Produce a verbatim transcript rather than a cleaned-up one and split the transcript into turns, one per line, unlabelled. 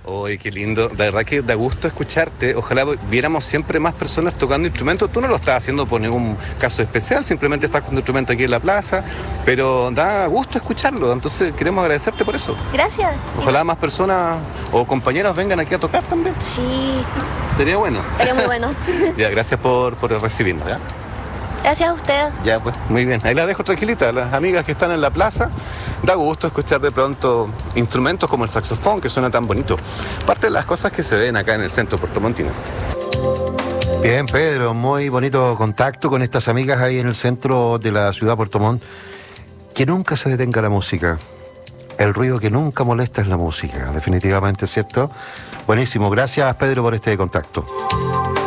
Oye, qué lindo, de verdad que da gusto escucharte. Ojalá viéramos siempre más personas tocando instrumentos. Tú no lo estás haciendo por ningún caso especial, simplemente estás con tu instrumento aquí en la plaza, pero da gusto escucharlo, entonces queremos agradecerte por eso.
Gracias.
Ojalá más personas o compañeros vengan aquí a tocar también.
Sí.
Sería bueno.
Sería muy bueno.
Ya, gracias por, por recibirnos, ¿ya?
Gracias a usted.
Ya, pues, muy bien. Ahí la dejo tranquilita. Las amigas que están en la plaza, da gusto escuchar de pronto instrumentos como el saxofón, que suena tan bonito. Parte de las cosas que se ven acá en el centro puertomontino.
Bien, Pedro, muy bonito contacto con estas amigas ahí en el centro de la ciudad de Puerto Montt. Que nunca se detenga la música. El ruido que nunca molesta es la música, definitivamente, ¿cierto? Buenísimo. Gracias, Pedro, por este contacto.